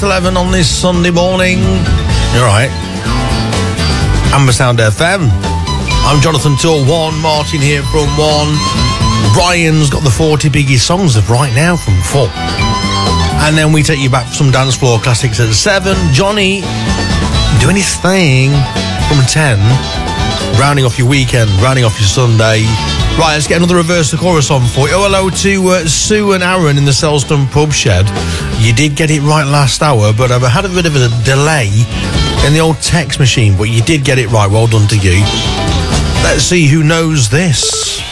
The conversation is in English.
11 on this Sunday morning. You're right. Amber Sound FM. I'm Jonathan till 1, Martin here from 1. Brian's got the 40 biggest songs of right now from 4. And then we take you back for some dance floor classics at 7. Johnny doing his thing from 10. Rounding off your weekend, rounding off your Sunday. Right, let's get another reverse the chorus on for you. Oh, hello to Sue and Aaron in the Selston pub shed. You did get it right last hour, but I had a bit of a delay in the old text machine, but you did get it right. Well done to you. Let's see who knows this.